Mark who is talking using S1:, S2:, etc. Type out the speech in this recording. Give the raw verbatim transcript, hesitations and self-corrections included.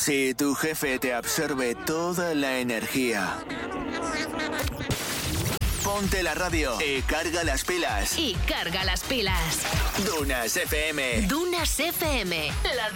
S1: Si tu jefe te absorbe toda la energía, ponte la radio y carga las pilas.
S2: Y carga las pilas.
S1: Dunas F M.
S2: Dunas F M. La